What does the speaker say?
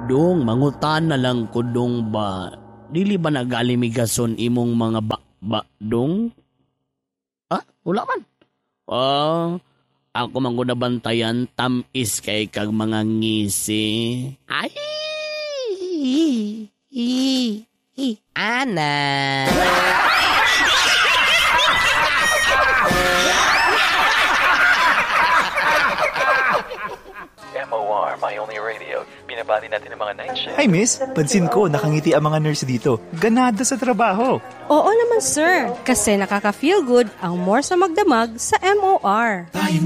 Dong, mangutan na lang ko dong ba? Dili ba nagalimigason imong mga dong? Wala man. Ako manggunabantayan tamis kay kag mga ngisi. Ay! Ana! MOR, my only radio. Binabati natin ang mga night shift. Hi miss, pansin ko nakangiti ang mga nurse dito. Ganado sa trabaho. Oo naman sir, kasi nakaka-feel good ang more sa magdamag sa MOR.